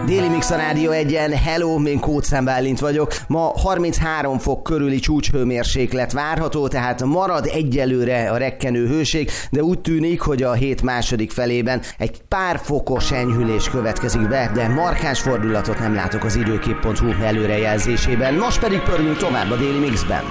Déli Mix a Rádió 1-en, hello, én Kóczán Bálint vagyok. Ma 33 fok körüli csúcshőmérséklet várható, tehát marad egyelőre a rekkenő hőség, de úgy tűnik, hogy a hét második felében egy pár fokos enyhülés következik be, de markáns fordulatot nem látok az időkép.hu előrejelzésében. Most pedig pörgünk tovább a Déli Mixben.